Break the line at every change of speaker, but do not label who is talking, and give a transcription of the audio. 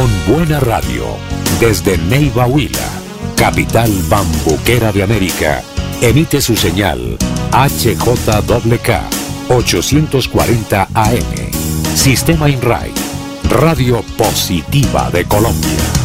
con buena radio, desde Neiva Huila, capital bambuquera de América, emite su señal HJWK 840 AM, Sistema INRAI, Radio Positiva de Colombia.